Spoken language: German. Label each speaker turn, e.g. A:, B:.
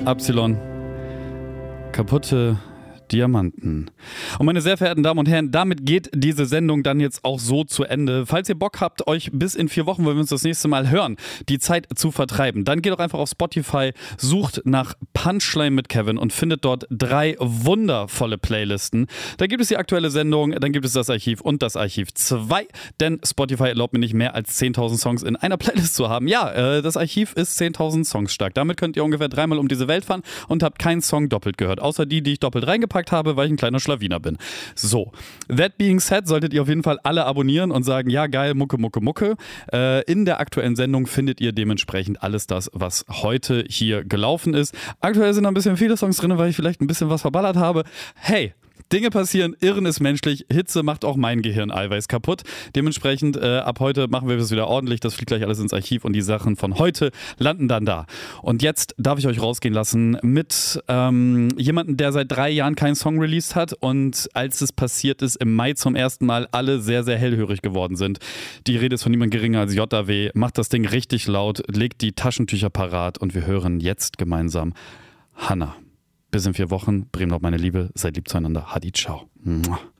A: Absilon. Kaputte Diamanten. Und meine sehr verehrten Damen und Herren, damit geht diese Sendung dann jetzt auch so zu Ende. Falls ihr Bock habt, euch bis in 4 Wochen, wenn wir uns das nächste Mal hören, die Zeit zu vertreiben, dann geht doch einfach auf Spotify, sucht nach Punchline mit Kevin und findet dort 3 wundervolle Playlisten. Da gibt es die aktuelle Sendung, dann gibt es das Archiv und das Archiv 2, denn Spotify erlaubt mir nicht mehr als 10.000 Songs in einer Playlist zu haben. Ja, das Archiv ist 10.000 Songs stark. Damit könnt ihr ungefähr 3-mal um diese Welt fahren und habt keinen Song doppelt gehört, außer die ich doppelt reingepackt habe, weil ich ein kleiner Schlawiner bin. So, that being said, solltet ihr auf jeden Fall alle abonnieren und sagen, ja geil, Mucke, Mucke, Mucke. In der aktuellen Sendung findet ihr dementsprechend alles das, was heute hier gelaufen ist. Aktuell sind noch ein bisschen viele Songs drin, weil ich vielleicht ein bisschen was verballert habe. Hey, Dinge passieren, Irren ist menschlich, Hitze macht auch mein Gehirn-Eiweiß kaputt. Dementsprechend, ab heute machen wir das wieder ordentlich, das fliegt gleich alles ins Archiv und die Sachen von heute landen dann da. Und jetzt darf ich euch rausgehen lassen mit jemandem, der seit 3 Jahren keinen Song released hat und als es passiert ist, im Mai zum ersten Mal alle sehr, sehr hellhörig geworden sind. Die Rede ist von niemand geringer als JW, macht das Ding richtig laut, legt die Taschentücher parat und wir hören jetzt gemeinsam Hannah. Bis in 4 Wochen. Bremen, meine Liebe. Seid lieb zueinander. Hadi, ciao. Mua.